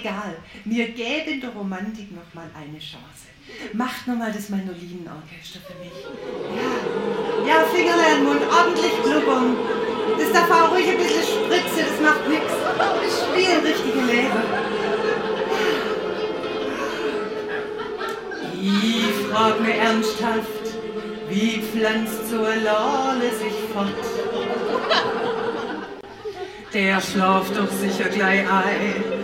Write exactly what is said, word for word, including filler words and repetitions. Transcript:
egal. Wir geben der Romantik noch mal eine Chance. Macht noch mal das Mandolinenorchester für mich. Ja, ja, Fingerle an den Mund, ordentlich blubbern. Das darf auch ruhig ein bisschen spritzen, das macht nix. Ich spiele richtige Lehre. Ich frag mir ernsthaft, wie pflanzt so eine Lale sich fort? Der schlaft doch sicher gleich ein.